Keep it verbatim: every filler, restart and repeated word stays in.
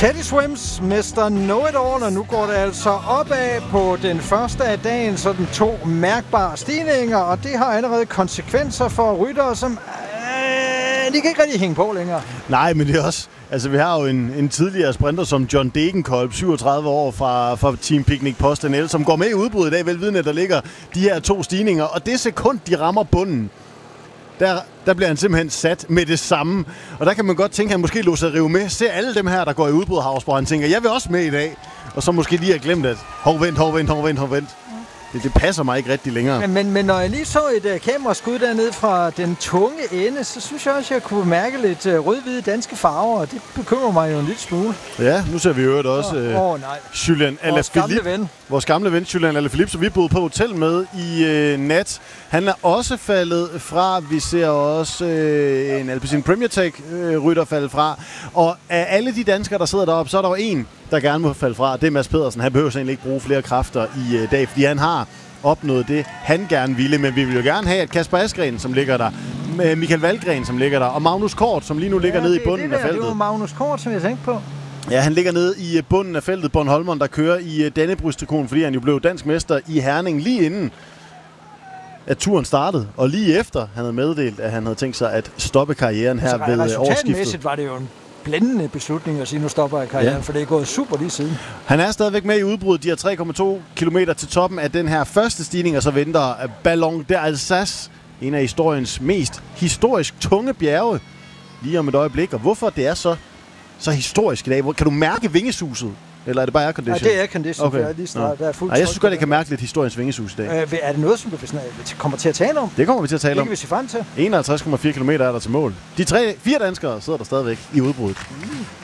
Teddy Swims, mister Know-It-All, og nu går det altså opad på den første af dagen, sådan to mærkbare stigninger, og det har allerede konsekvenser for ryttere, som øh, de kan ikke rigtig hænge på længere. Nej, men det er også... Altså, vi har jo en, en tidligere sprinter som John Degenkolb, syvogtredive år fra, fra Team Picnic PostNL, som går med i udbrud i dag, velvidende, at der ligger de her to stigninger, og det sekund, de rammer bunden, Der, der bliver han simpelthen sat med det samme. Og der kan man godt tænke, at han måske lå sig rive med. Se alle dem her, der går i udbrud af Havsborg. Han tænker, jeg vil også med i dag. Og så måske lige har glemt, at hov, vent, hov, vent, hov, vent, hov, vent. Det, det passer mig ikke rigtig længere. Men, men, men når jeg lige så et uh, kameraskud dernede fra den tunge ende, så synes jeg også, at jeg kunne mærke lidt uh, rød-hvide danske farver, og det bekymrer mig jo en lille smule. Ja, nu ser vi jo også uh, oh, nej. Julian Alaphilippe. Vores gamle ven, Julian Alaphilippe, som vi boede på hotel med i uh, nat. Han er også faldet fra. Vi ser også uh, en Alpecin Premier Tech-rytter uh, falde fra. Og af alle de danskere, der sidder deroppe, så er der jo en, der gerne må falde fra. Det er Mads Pedersen. Han behøver egentlig ikke bruge flere kræfter i uh, dag, fordi han har opnået det, han gerne ville. Men vi vil jo gerne have, at Kasper Asgreen, som ligger der, med Michael Valgren, som ligger der, og Magnus Kort, som lige nu ligger ja, nede det, i bunden det af feltet. Det var Magnus Kort, som jeg tænkte på. Ja, han ligger nede i bunden af feltet. Bornholmeren, der kører i Dannebrogstrikonen, fordi han jo blev dansk mester i Herning lige inden, at turen startede. Og lige efter, han havde meddelt, at han havde tænkt sig at stoppe karrieren her altså, ved årsskiftet. Resultatmæssigt var det jo en blændende beslutning at sige, nu stopper jeg karrieren, ja. For det er gået super lige siden. Han er stadigvæk med i udbruddet. De har tre komma to kilometer til toppen af den her første stigning, og så venter Ballon d'Alsace, en af historiens mest historisk tunge bjerge, lige om et øjeblik. Og hvorfor det er så, så historisk i dag? Kan du mærke vingesuset? Eller er det bare aircondition? Nej, det er aircondition. Okay. Er lige snart, der er fuldt. Jeg synes godt, jeg kan mærke lidt historiens vingesus i dag. Øh, er det noget, som du kommer til at tale om? Det kommer vi til at tale om. Det kan vi se frem til. enoghalvtreds komma fire kilometer er der til mål. De tre, fire danskere sidder der stadigvæk i udbruddet. Mm.